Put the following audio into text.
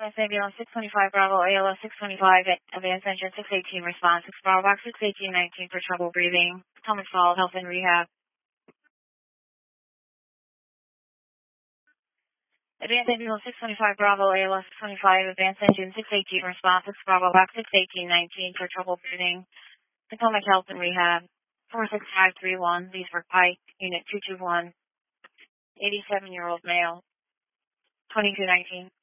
West Ambulance 625 Bravo, ALS 625, Advanced Engine 618 response, 6 Bravo Box 61819 for trouble breathing. Potomac Falls Health and Rehab. Advanced Ambulance 625 Bravo, ALS 625, Advanced Engine 618 response, 6 Bravo Box 61819 for trouble breathing. Potomac Health and Rehab. 46531, these were Pike, Unit 221, 87-year-old male, 2219.